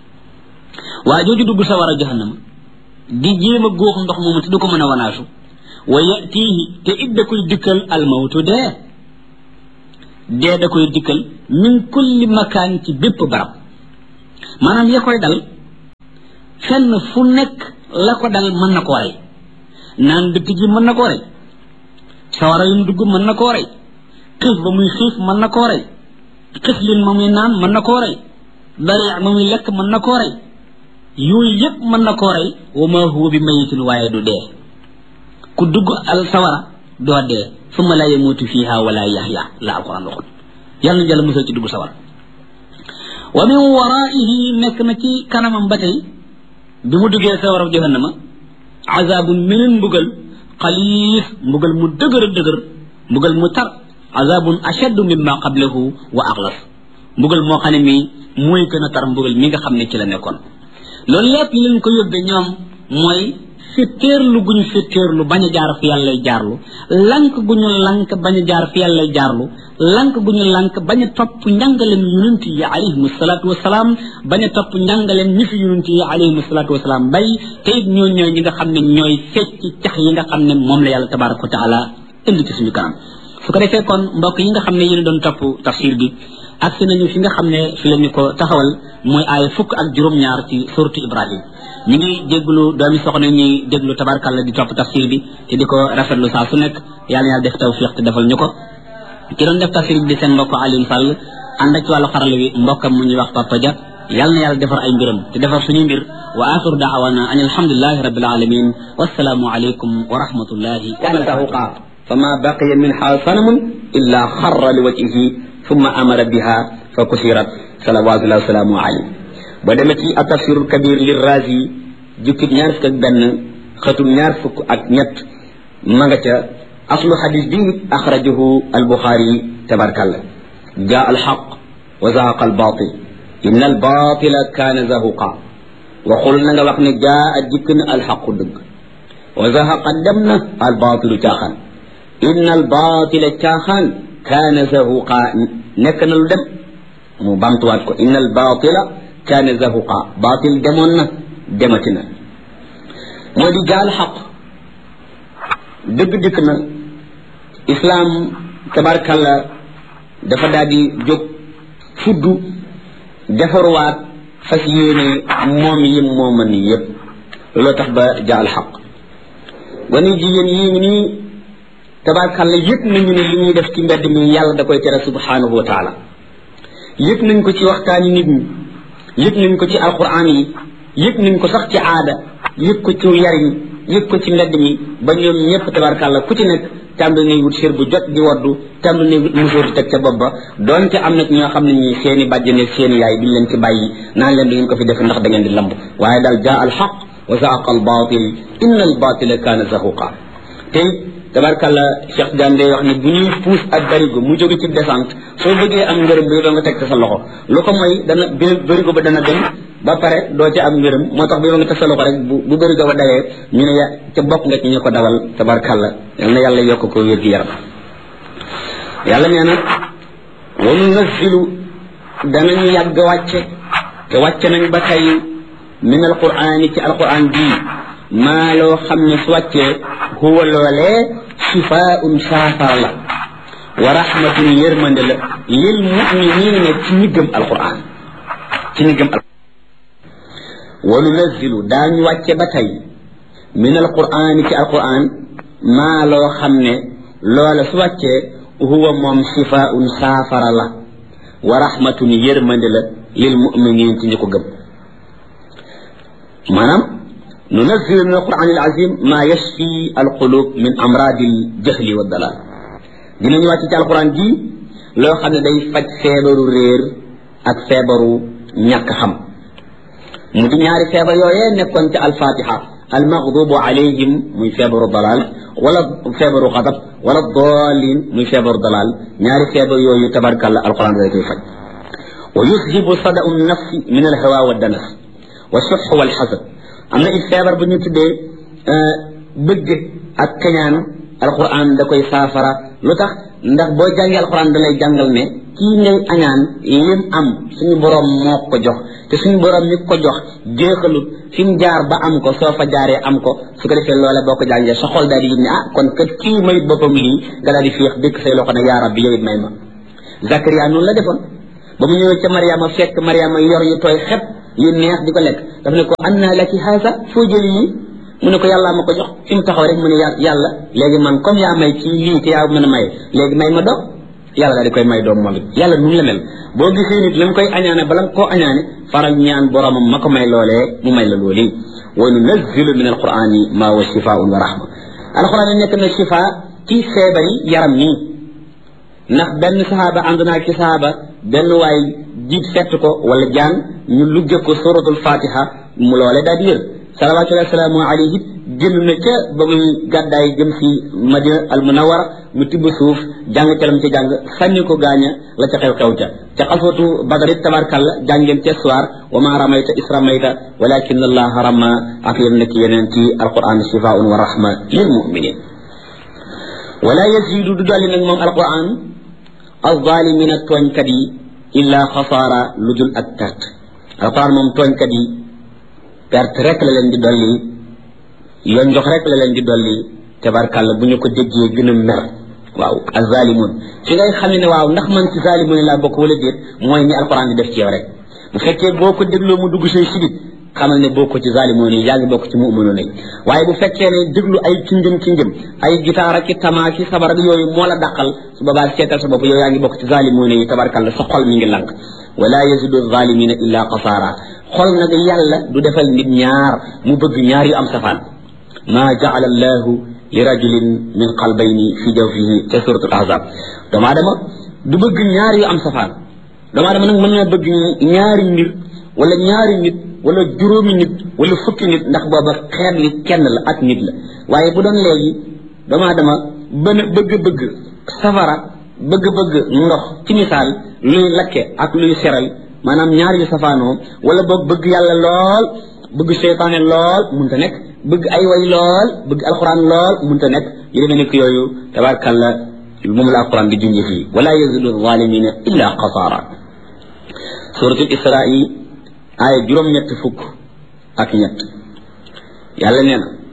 Speaker 1: waa jooju dugg sa war a jahannama di jéem a góox ndox moomu te du ko mën a wanaasu wa yatihi te it da koy dikkal almawtu dee dee da koy dikkal min kulli makaan ci bépp barab maanaam ya koy dal fenn fu nekk la ko dal mën na koo rey naan dëkk ji mën na koo rey sawara yum dugg mën na koo rey xiif ba muy xiif mën na koo rey xiflin ma muy naan mën na koo rey dari ma muy lekk mën na koo rey yooyu yëpp mën na koo rey wa ma huwa bi mayitin waaye du dee ku dugg al sawara doo dee summa la yamutu fiha wala yahya la alquran waxul yàlla na jàll musal ci dugg sawara wa min waraihi nekk na ci kanamam ba tey bi mu duggee sawara jahannama azabun meneen mbugal xaliis mbugal mu dëgër dëgër mbugal mu tar azabun ashaddu mimma qablahu wa axlas mbugal moo xam ne mi mooy gën a tar mbugal mi nga xam ne ci la nekkoon loolu lépp leen ko yóbbe ñoom mooy fitteerlu gu ñu fitteerlu bañ a jaar fi yàlla jaarlu lank gu ñu lank bañ a jaar fi yàlla jaarlu lank gu ñu lank bañ a topp njàngaleem yonent yi alayhim salaatu wasalaam bañ a topp njàngaleem ñi fi yonent yi alayhim salaatu wasalaam bay te it ñoo ñooy ñi nga xam ne ñooy fecc cax yi nga xam ne moom la yàlla tabaraka wa taala indi ci suñu kanam su ko defee kon mbokk yi nga xam ne yéen doon topp tafsir bi ak si nañu fi nga xam ne fi la ñu ko taxawal mooy aaya fukk ak juróom-ñaar ci suratu Ibrahim ñu ngi déglu doomi soxna ñuy déglu tabarkalla di topp tafsir bi te di ko rafetlu saa su nekk yàlla na yàlla def tawfiq te defal ñu ko ki doon def tafsir bi di seen mbokk Alioune Sall ànd ak ci wàllu xarala wi mbokkam mu ñuy wax Papa Dia yàlla na yàlla defar ay mbiram te defar suñu mbir wa axiru daawana an alhamdulilahi rabbil alamin wassalaamu aleykum wa rahmatullahi wa barakatuh fama baqiya minha sanamun illa xarra li wajhihi ثم أمر بها فكسرت صلوات الله وسلامه عليه بدمتي التفسير الكبير للرازي جكت ñaar fuk ak ben xatum ñaar fuk ak ñett manga ca aslu hadith bi akhrajahu al-Bukhari tabarakallah jaa al-haq wa zahaqa al-batil inna al-batila kana zahuqa wa qulna nga wax ne jaa jikna al-haq deug wa zahaqa damna al-batil taxan inna al-batila taxan kana zahuqa nekk na lu dem mu bamtuwaat ko innal batila kana zahuqa batil demoon na demati na moo di jaal xaq dëgg dëkk na islaam tabarkalla dafa daal di jóg fuddu defaruwaat fas yéene moom yim mooma ni yépp looloo tax ba jaal xaq gone jigéen yii ngi nii tabarkalla yëpp nañu ne li ñuy def ci mbedd mi yàlla da koy tere subhanahu wa taala yëpp nañ ko ci waxtaani nit ñi yëpp nañ ko ci alquran yi yëpp nañ ko sax ci aada yëpp ko ci yariñ yëpp ko ci mbedd mi ba ñoom ñëpp tabarkalla ku ci nekk tàmbali nay wut sér bu jot di waddu tàmbali nay wut musóor di teg ca bopp ba doonte am na ñoo xam ne ñi seeni bàjjane seeni yaay duñ leen ci bàyyi naan leen du ngeen ko fi def ndax da ngeen di lamb waaye daal jaa al xaq wa zaaqa al batil inna al batila kaana zahuqa tey tabarkalla Cheikh Diagne day wax ne bu ñuy puus ak barigo mu jóge ci descente soo bëggee am ngërëm bi doo nga teg sa loxo lu ko mooy dana barigo ba dana dem ba pare doo ci am ngërëm moo tax bi nga teg sa loxo rek bu bu barigo ba dawee ñu ne ya ca bokk nga ci ñu ko dawal tabarkalla yal na yàlla yokk ko wér gi yaram yàlla nee na wa nunazzilu danañu yàgg wàcce te wàcce nañ ba tey min alqur'ani ci alqur'an bii maa loo xam ne su wàccee huwa loolee shifaa'un saafara la wa rahmatun yërmande la lil mu'minina ci ñi gëm alquran ci ñi gëm alquran wa nunazzilu daañu wàcce ba tey min alquran ci alquran maa loo xam ne loola su wàccee huwa moom shifaa'un saafara la wa rahmatun yërmande la lil mu'minina ci ñi ko gëm maanaam ننزل من القرآن العظيم ما يشفي القلوب من أمراض الجهل والضلال dina ñu wàcc ci alquran ji loo xam ne day faj feebaru réer ak feebaru ñàkk xam mu di ñaari feebar yooyee nekkoon ci alfatiha almaghdubu alayhim muy feebaru dalal wala feebaru xadab wala dalin muy feebaru dalal ñaari feebar yooyu tabarkalla alquran day koy faj wa yuzhibu sada'u nafsi min alhawa wa danas wa shuh wal hasad am na it feebar bu ñu tuddee bëgg ak kañaan alquran da koy saafara lu tax ndax boo jàngee alquran da lay jàngal ne kii ngay añaan lim am suñu borom moo ko jox te suñu borom mi ko jox jeexalut fi mu jaar ba am ko soo fa jaaree am ko su ko defee loola boo ko jàngee sa xol daal di yëg ne ah kon kat kii may boppam lii nga daal di féex dëkk say loxo ne yaa rabbi yow it may ma Zakaria noonu la defoon ba mu ñëwee ca Mariama fekk Mariama yor yu tooy xep yu neex di ko lekk daf ne ko anna laki haza foo jëli lii mu ne ko yàlla ma ko jox fi mu taxaw rek mu ne yàlla léegi man comme yaa may ci lii te yaa mën a may léegi may ma doom yàlla daal di koy may doom moom it yàlla nu la mel boo gisee nit la mu koy añaane bala nga koo añaane faral ñaan boromam ma ko may loolee mu may la loolu wa nunazzilu min alqurani ma huwa shifaa'un wa rahma alquran yi nekk na shifa ci feebari yaram nii ndax benn sahaaba ànd naa ci sahaaba benn waay jiit fett ko wala jaan ñu lugge ko suratul fatiha mu loole daal di yër salawatullahi wasalaamu alayhi génn na ca ba muy gàddaay jëm si madina al munawara mu tibb suuf jàng ca lam ca jàng sànni ko gaaña la ca xew xew ca ca xaswatu badrit tabarkalla jàngeen ca soir wa ma ramayta is ramayta walakin allaha rama ak yéen nekk yeneen ci alquran shifaa'un wa rahma lil mu'minin wala yazidu du dolli nag moom alquran alzalimina tooñkat yi illa xasaara lu dul ak perte alquran moom tooñkat yi perte rek la leen di dolli yoon jox rek la leen di dolli tabarkàlla bu ñu ko déggee gën a mer waaw azalimun fi ngay xam ne waaw ndax man ci zalimun laa bokk wala déet mooy ni alquran di def ci yow rek bu fekkee boo ko dégloo mu dugg say sidit xamal ne bokk ci zalimun yi yaa ngi bokk ci mu'minun yi waaye bu fekkee ne déglu ay kinjëm kinjëm ay gitaar ak tamaa ki sabar ak yooyu moo la dàqal su boobaa seetal sa bopp yow yaa ngi bokk ci zalimun yi tabarkàlla sa xol mi ngi lank wala yazidu zalimina illa qasaara xol nag yàlla du defal nit ñaar mu bëgg ñaar yu am safaan ma jaala allahu li rajulin min qalbayni fi jawfihi te suratul ahzab doomu aadama du bëgg ñaar yu am safaan doomu aadama nag mën na bëgg ñaari mbir wala ñaari nit wala juróomi nit wala fukki nit ndax booba xeet li kenn la ak nit la waaye bu doon léegi doomu aadama bën bëgg-bëgg safara bëgg-bëgg ndox ci misaal luy lakke ak luy seral maanaam ñaar yu safaanoo wala boog bëgg yàlla lool bëgg seytaane lool munta nekk bëgg ay way lool bëgg alquran lool munta nekk yu demee nekk yooyu tabarkalla moom la alquran di junjee fii wala yazidu zalimina illa qasaara suratul israa aaya juróom-ñett fukk ak ñett yàlla nee na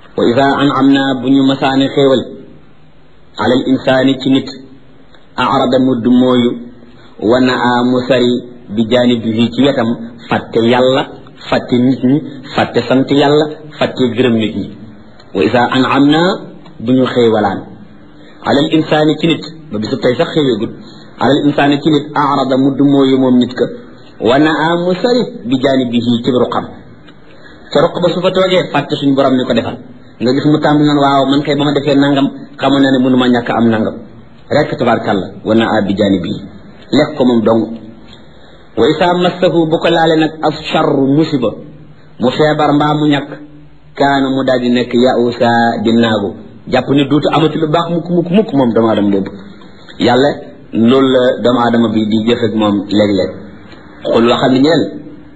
Speaker 1: wa ida an'amna bu ñu masaane xéewal ala al insaani ci nit arada mudd mooyu wa naa mu sari bi jaanibihi ci wetam fàtte yàlla fàtte nit ñi fàtte sant yàlla fàtte gërëm nit ñi wa ida an'amna bu ñu xéewalaan ala al insaani ci nit ba bisu tey sax xéeweegul ala al insaani ci nit arada mudd mooyu moom nit ka wa naa mu sari bi jaanibihi ci ruqam ca ruq ba su fa toogee fàtte suñu borom ni ko defal nga gis mu tàmbali naan waaw man kay ba ma defee nangam xamoon naa ne mënuma ñàkk am nangam rek tabarkàlla wa naa bi jaanibihi lekk ko moom dong wa isaa massahu bu ko laale nag af charru musiba mu feebar mbaa mu ñàkk kaana mu daal di nekk yausa di naagu jàpp ni duutu amati lu baax mukk mukk mukk moom doomu aadama boobu yàlla loolu la doomu aadama bi di jëf ak moom léeg-léeg xul waxal ni ñeel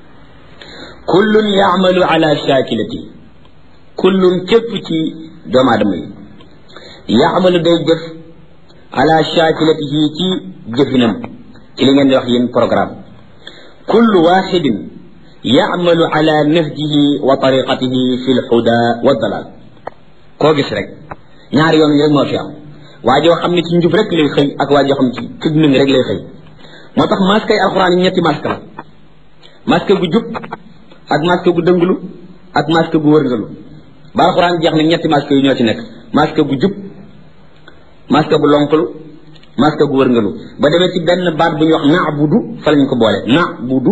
Speaker 1: kullun yaamalu ala shakilati kullun képp ci doomu aadama yi yaamalu day jëf ala shakilatihi ci jëfinam ci li ngeen di wax yéen programme kullu waxidin yaamalu ala nahjihi wa tariqatihi fi lhuda wa dalal koo gis rek ñaari yoon yi rek moo fi am waa joo xam ne ci njub rek lay xëy ak waa joo xam ne ci tëdd nañ rek lay xëy moo tax masque yi alxuraan yi ñetti masque la masque gu jub ak masque gu dënglu ak masque gu wërngalu ba alxuraan jeex na ñetti masque yi ñoo ci nekk masque gu jub masque gu lonkalu masque gu wërngalu ba demee ci benn baat bu ñuy wax na'budu fa lañ ko boole na'budu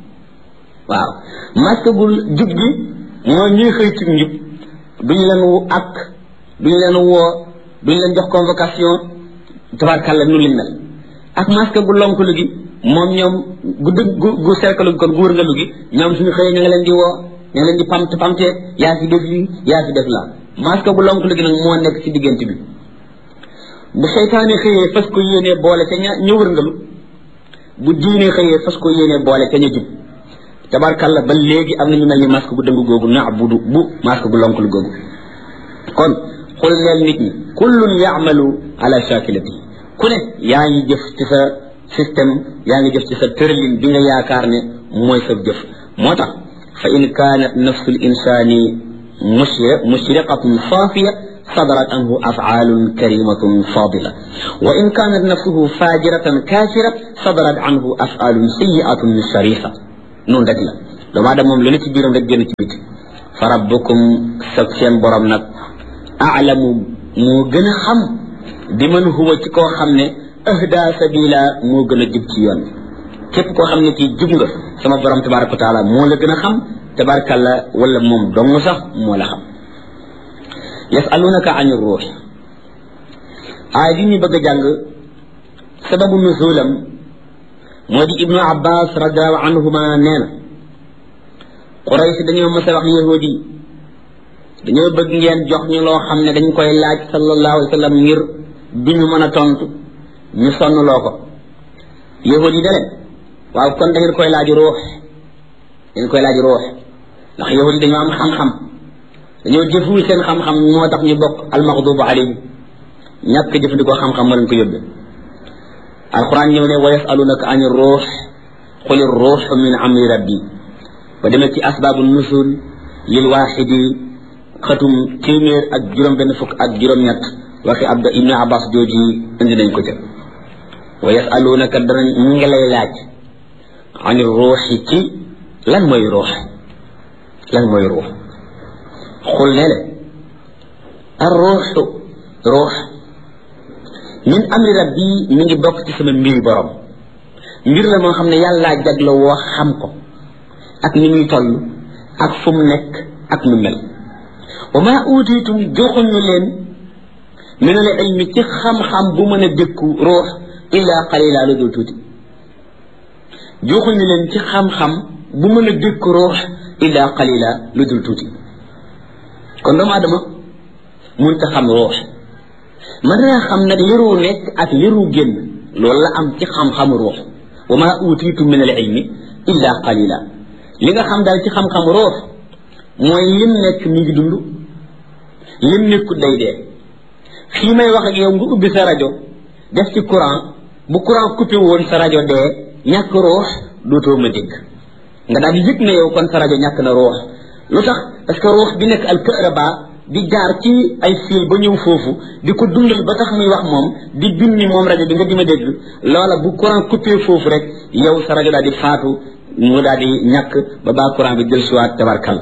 Speaker 1: waaw masque gu jub gi moo ñuy xëy ci njub duñu leen wu ak duñu leen woo duñu leen jox convocation tabarkàlla nu liñ mel ak masque gu lonkalu gi moom ñoom gu dëgg gu gu cercle gi kon gu wërngalu gi ñoom suñu xëyee ña nga leen di woo ña nga leen di pamte pamte yaa fi def lii yaa fi def laa masque gu lonkalu gi nag moo nekk ci diggante bi bu seytaane xëyee fas ko yéenee boole ca ña ña wërngalu bu diine xëyee fas ko yéenee boole ca ña jub tabarkàlla ba léegi am na ñu mel ni masque gu dëng googu na'budu bu masque gu lonkalu googu kon xul leen nit ñi kullun ya'malu ala shakilati ku ne yaa ngi jëf ci sa système yaa ngi jëf ci sa tërlin bi nga yaakaar ne mooy sa jëf moo tax fa in kaanat nafsu l insani mushri mushriqatun saafiya صدرت عنه أفعال كريمة فاضلة وإن كانت نفسه فاجرة كافرة صدرت عنه أفعال سيئة شريفة نون دجلا لو بعد مم لنتي بيرم رك ген تي فربكم سكين بروم نك أعلم مو گنا خم بمن هو تي كو خامني أهدى سبيلا مو گنا جيب تي يون كيب كو خامني تي جوب nga sama borom tabaaraku taala mo la gëna xam tabarakallah wala mom dong sax mo la xam yasalunaka ani ruux aay di ñu bëgg a jàng sababu nuzulam moo di ibnu abbas radiallahu anhuma nee na quraysh dañoo mës a wax yahudi dañoo bëgg ngeen jox ñu loo xam ne dañ koy laaj sallallahu alayhi wa sallam ngir duñu mën a tontu ñu sonn loo ko yahudi da leen waaw kon da ngeen koy laaj ruux dañ koy laaj ruux ndax yahudi dañoo am xam-xam dañoo jëful seen xam-xam moo tax ñu bokk almaxdubu alayhim ñàkk jëfandikoo xam-xam moo leen ko yóbbe alquran ñëw ne wa yasalunaka ani ruux quli ruux min amri rabbi ba demee ci asbaabu nusul lil waaxidi xatum téeméer ak juróom benn fukk ak juróom-ñett waxi abda ibnu abbas jooji indi nañ ko ca wa yasalunaka danañ ñu ngi lay laaj ani ruuxi ci lan mooy ruux lan mooy ruux xul ne le ar ruuxu ruux min amri rabbi mi ngi bokk ci sama mbiri borom mbir la moo xam ne yàllaa jagla woo xam ko ak ni muy toll ak fu mu nekk ak nu mel wa maa utiitum joxuñu leen min al ilmi ci xam-xam bu mën a dékku ruux illa qalila lu dul tuuti joxuñu leen ci xam-xam bu mën a dékku ruux illa qalila lu dul tuuti kon doomu aadama mënta xam ruux mën naa xam nag liru nekk ak liru génn loolu la am ci xam-xamu ruux wa maa utiitum min al ilmi illa qalila li nga xam daal ci xam-xam ruux mooy lim nekk mi ngi dund lim nekkut day dee fii may wax ak yow nga ubbi sa rajo def ci courant bu courant coupé woon sa rajo dee ñàkk ruux dootoo ma dégg nga daal di yëg ne yow kon sa rajo ñàkk na ruux lu tax parce que ruux bi nekk al kahraba di jaar ci ay fil ba ñëw foofu di ko dundal ba tax muy wax moom di bind ni moom rajo bi nga di ma dégg loola bu courant coupé foofu rek yow sa rajo daal di faatu mu daal di ñàkk ba baa courant bi jël siwaat tabarkal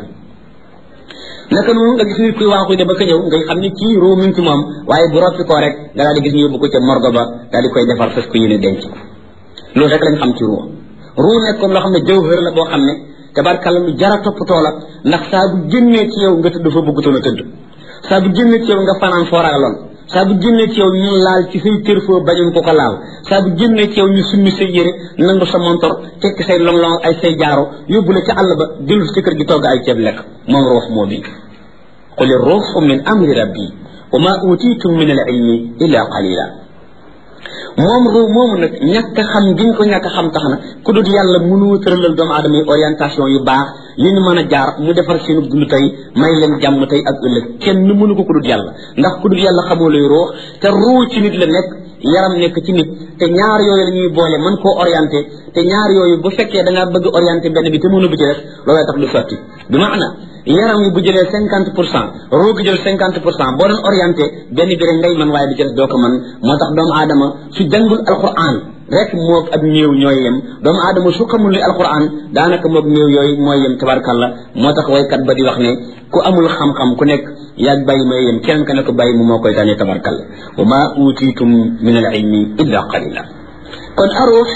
Speaker 1: naka noonu nga gis nit kuy waaxuy de ba ka ñëw ngay xam ni kii ruu mi ngi ci moom waaye bu roppi koo rek nga daal di gis ñu yóbbu ko ca morgo ba daal di koy defar fas ko yéene denc ko loolu rek lañ xam ci ruu ruu nekk comme loo xam ne jawhër la boo xam ne tabarkalla lu jara toppatoo la ndax saa bu génnee ci yow nga tëdd fa bëggutoon a tëdd saa bu génnee ci yow nga fanaan foo ragaloon saa bu génnee ci yow ñu laal ci say kër foo bañoon ko ko laal saa bu génnee ci yow ñu summi say yére nangu sa montor tekki say long-long ay say jaaro yóbbu la ca àll ba dellu ci kër gi togg ay ceeb lekk moom ruux moo bi qul ruuhu min amri rabbi wa ma utitum min al ilmi illa qalila moom ruu moomu nag ñàkk a xam giñ ko ñàkk a xam tax na ku dul yàlla mënu tëralal doomu aadama yi orientation yu baax yu ñu mën a jaar mu defar seenu dund tey may leen jàmm tey ak ëllëg kenn mënu ko ku dul yàlla ndax ku dul yàlla xamoo luy ruux te ruu ci nit la nekk yaram nekk ci nit te ñaar yooyu la ñuy boole mën koo orienté te ñaar yooyu bu fekkee da ngaa bëgg orienté benn bi te mënu bi ci def looloo tax du sotti bi maana yaram yi bu jëlee cinquante pour cent ruu gi jël cinquante pour cent boo doon orienté benn bi rek ngay mën waaye bi ci des doo ko mën moo tax doomu aadama su jàngul alquran rek moog ak néew ñooy yem doomu aadama su xamul li alquran daanaka moog néew yooyu mooy yem tabarkalla moo tax waykat ba di wax ne ku amul xam-xam ku nekk yaag bàyyi may yem keneen ka ne ko bàyyi mu moo koy tànnee tabarkalla wa ma utitum min al ilmi illa qalila kon aruux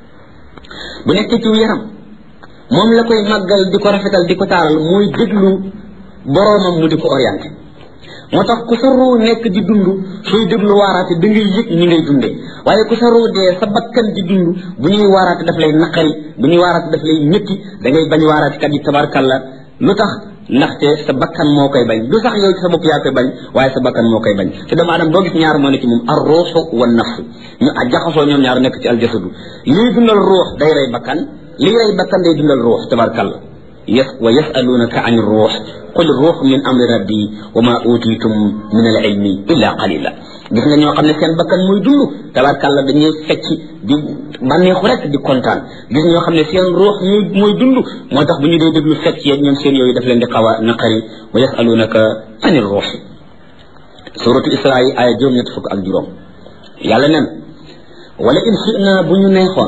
Speaker 1: bu nekk ci yaram moom la koy màggal di ko rafetal di ko taaral muy déglu boroomam mu di ko orienté moo tax ku sa ruu nekk di dund sooy déglu waaraate da ngay yëg ñi ngay dundee waaye ku sa ruu dee sa bakkan di dund bu ñuy waaraate daf lay naqari bu ñuy waaraate daf lay métti da ngay bañ waaraate kat yi tabarkalla lu tax ndaxte sa bakkan moo koy bañ du sax yow ci sa bopp yaa koy bañ waaye sa bakkan moo koy bañ te doomu aadama boo gis ñaar moo ne ci moom ar ruuxu wa nafsu ñu a jaxasoo ñoom ñaar nekk ci aljasadu lii dundal ruux day rey bakkan lii rey bakkan day dundal ruux tabarkalla yes wa yasalunaka an ruux qul ruux min amri rabbi wa ma utitum min al ilmi illa qalila gis nga ñoo xam ne seen bakkan muy dund tabarkalla dañuy fecc di bànneexu rek di kontaan gis ñoo xam ne seen ruux muy muy dund moo tax bu ñu dee déglu fecc yeeg ñoom seen yooyu daf leen di xaw a naqari wa yasalunaka an ruux suratu isra yi aya juróom ñett fukk ak juróom yàlla nen wala in shina bu ñu neexoon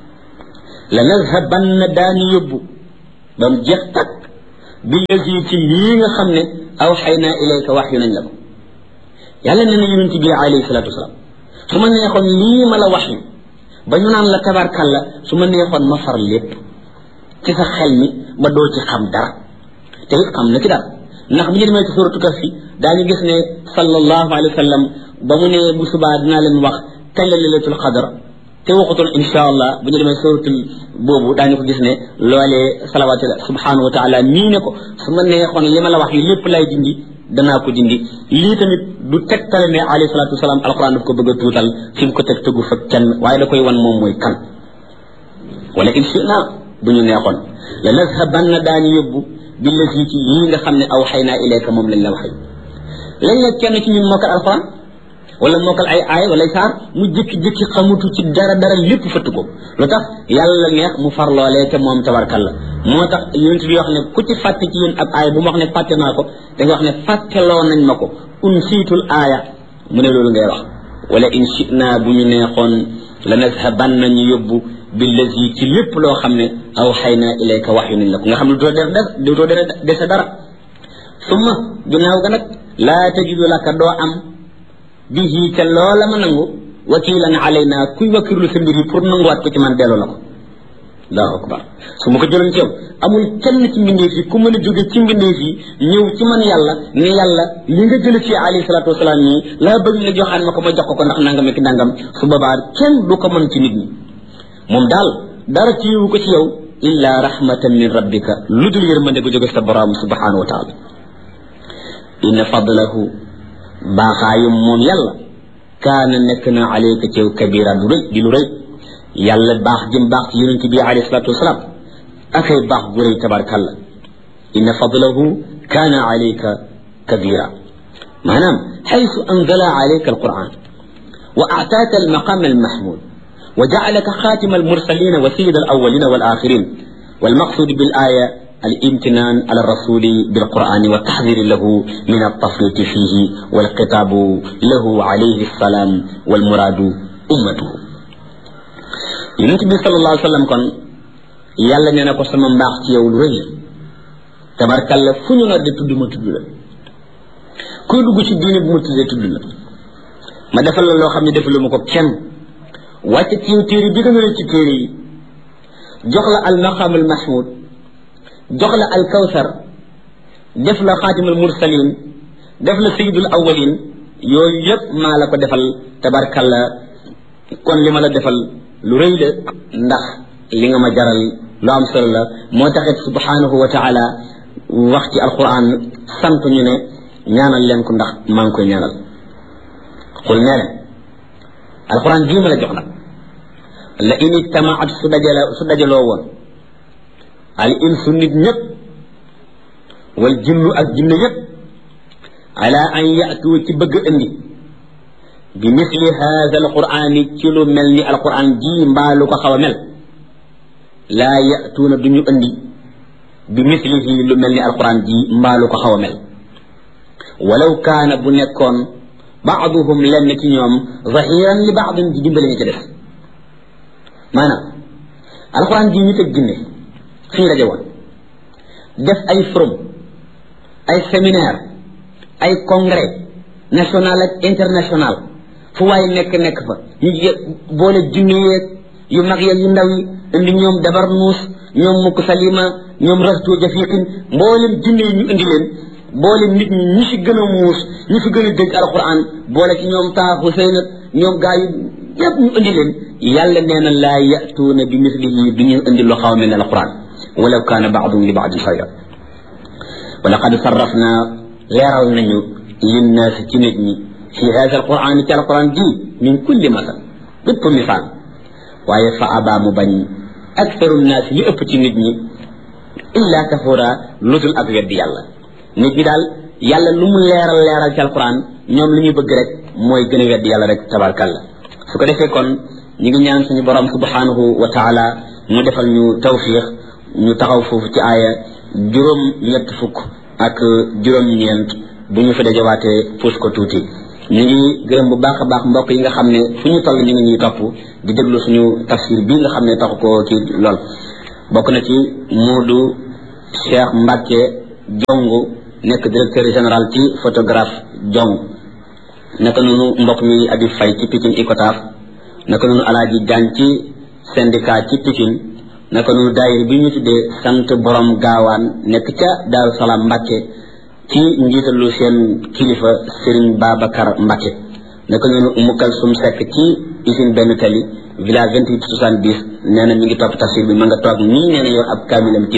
Speaker 1: la nazhabanna daani yóbbu ba mu jeex takk bi lazi ci lii nga xam ne aw xayna ilayka wax yu nañ la ko yàlla nee na yonent bi alayhi salaatu wasalaam su ma neexoon lii ma la wax yu ba ñu naan la tabarkalla su ma neexoon ma far lépp ci sa xel mi ba doo ci xam dara te it xam na ci dara ndax bu ñu demee ci suratu Kahf daañu gis ne sallallahu alayhi wa sallam ba mu ne bu subaa dinaa leen wax kañ la laylatul qadr te waxutoon insha allah bu ñu demee suratul boobu daañu ko gis ne loolee salawaatu subhanahu wa taala nii ne ko su ma neexoon li ma la wax yi lépp lay dindi danaa ko dindi lii tamit du tegtale ne alayhi salaatu wasalaam alquran daf ko bëgg a tuutal fi mu ko teg tëggu fa kenn waaye da koy wan moom mooy kan wala in shina bu ñu neexoon la nazhabanna daañu yóbbu billazi ci yii nga xam ne aw xaynaa ilayka moom lañ la waxee lañ la kenn ci ñun mokkal alquran wala mokkal ay aay wala saar mu jëkki-jëkki xamutu ci dara dara lépp fëtt ko lu tax yàlla neex mu far loolee te moom tabarkalla moo tax yonent bi wax ne ku ci fàtte ci yéen ab aaya bu ma wax ne fàtte naa ko da nga wax ne fàtteloo nañ ma ko unsiitul aaya mu ne loolu ngay wax wala in shina bu ñu neexoon la nazhaban nañu yóbbu billazi ci lépp loo xam ne aw xayna ilayka wax yu nañ la ko nga xam ne doo def def doo dese dara summa ginnaaw ga nag laa tajidu laka doo am bihi ca loola ma nangu wakilan alayna kuy wakirlu sa mbir yi pour nanguwaat ko ci man delloo la ko allahu akbar su ma ko jëloon ci yow amul kenn ci mbindeef yi ku mën a jóge ci mbindeef yi ñëw ci man yàlla ne yàlla li nga jële ci alayhi salaatu wasalaam nii laa bëgg nga joxaan ma ko ma jox ko ko ndax nangam ak nangam su boobaa kenn du ko mën ci nit ñi moom daal dara ci yiwu ko ci yow illa rahmatan min rabbika lu dul yërmande gu jóge sa borom subhanahu wa taala inna fadlahu baaxaayum moom yàlla kaana nekk na alayka ci yow kabira du rëy di lu rëy yàlla baax jëm baax ci yonent bi alayhi salaatu wasalaam akay baax gu rëy tabarkalla inna fadlahu kaana alayka kabira maanaam xaysu anzala alayka alquran wa aataaka almaqam almahmud wa jacalaka xaatima almursalina wa sayida alawalina walaxirin والمقصود بالآية الامتنان على الرسول بالقرآن والتحذير له من التفريط فيه والخطاب له عليه السلام والمراد أمته النبي صلى الله عليه وسلم كان يالا نينا كو سما مباخ تي يوم رëy tabarkalla fu ñu la di tudd ma tudd la kuy dugg ci diine bu ma tuddee tudd la ma defal la loo xam ne defaluma ko kenn wàcc ci téere bi gën a ci téere yi jox la al maqam al mahmud jox la al kawsar def la xaatimul mursalin def la sayyidul awwalin yooyu yëpp maa la ko defal tabarkalla kon li ma la defal lu rëy la ndax li nga ma jaral lu am solo la moo taxit subhanahu wa taala wax ci alquran sant ñu ne ñaanal leen ko ndax maa ngi koy ñaanal xul nee leen alquran bii ma la jox nag la in ijtamaat su dajala su dajaloo woon al insu nit ñëpp wal jinnu ak jinne yëpp ala an yatu ci bëgg indi bi misli hada alquran ci lu mel ni alquran ji mbaa lu ko xaw a mel laa yatuuna duñu indi bi mislihi lu mel ni alquran ji mbaa lu ko xaw a mel walaw kaana bu nekkoon baaduhum lenn ci ñoom zahiran li baadin di dimbale ñu ci def maanaam alquran ji ñu teg ginne suñu daje woon def ay forum ay séminaire ay congrès national ak international fu waaye nekk nekk fa ñu boole junne yeeg yu mag yeeg yu ndaw yi indi ñoom dabar nuus ñoom mukk salima ñoom rastu jafiqin mboolem junne yi ñu indi leen boole nit ñi ñi fi gën a muus ñi fi gën a dégg alquran boole ci ñoom taa Huseyn ñoom gaa yi yëpp ñu indi leen yàlla nee na laa yatuuna bi mislihi du ñu indi lu xaw mel ne alquran walaw kaana baadum li baadin xayra wa laqad sarrafna leeral nañu linnaasi ci nit ñi fi hada alquran ci alquran ji min kulli masal bépp misaal waaye fa abaa mu bañ aktaru naas li ëpp ci nit ñi illa kafura lutul ak weddi yàlla nit ñi daal yàlla lu mu leeral leeral ci alquran ñoom li ñuy bëgg rek mooy gën a weddi yàlla rek tabarkalla su ko defee kon ñu ngi ñaan suñu borom subhanahu wa taala mu defal ñu tawfiq ñu taxaw foofu ci aaya juróom ñett fukk ak juróom ñeent bu ñu fa dajawaatee puus ko tuuti ñu ngi gërëm bu baax a baax mbokk yi nga xam ne fu ñu toll ñu ngi ñuy topp di déglu suñu tafsir bii nga xam ne taxu ko ci lool bokk na ci Moodu Cheikh Mbacke Jongu nekk directeur général ci photographe Jong naka noonu mbokk mi Abi Fay ci Pikine Icotaf naka noonu Alaaji Jaan ci syndicat ci Pikine naka noonu daayir bi ñu tuddee sant borom gaawaan nekk ca Daaru Salaam Mbacke ci njiitalu seen kilifa Serigne Babacar Mbacke naka noonu Umu Kalsum Seck ci usine benn tali village vingt-huit soixante-dix nee na mi ngi topp tafsir bi ma nga toog nii nee na yor ab kaamilam